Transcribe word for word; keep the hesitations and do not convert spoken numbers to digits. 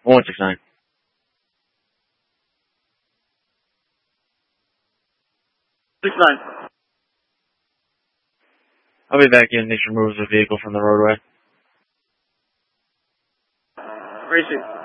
one six nine. six nine. I'll be back in. They should remove the vehicle from the roadway. Racing.